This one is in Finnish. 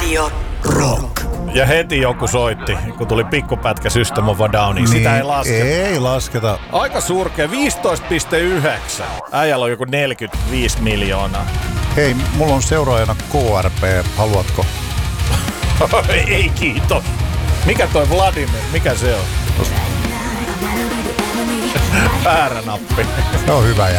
Radio Rock. Ja heti joku soitti, kun tuli pikkupätkä System of a Downiin. Sitä Niin, ei lasketa. Ei lasketa. Aika surkea, 15,9. Äijällä on joku 45 miljoonaa. Hei, mulla on seuraajana KRP. Haluatko? Ei kiitos. Mikä toi Vladimir? Mikä se on? Pääränappi. Se on hyvä.